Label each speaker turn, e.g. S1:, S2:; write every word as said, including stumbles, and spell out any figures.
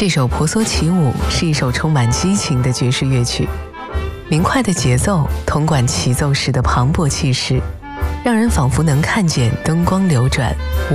S1: 这首《婆娑起舞》是一首充满激情的爵士乐曲，明快的节奏，铜管齐奏时的磅礴气势，让人仿佛能看见灯光流转，